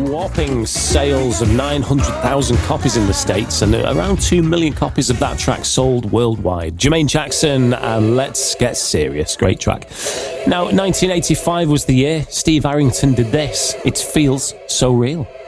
whopping sales of 900,000 copies in the States and around 2 million copies of that track sold worldwide. Jermaine Jackson and Let's Get Serious. Great track. Now, 1985 was the year Steve Harrington did this. It feels so real.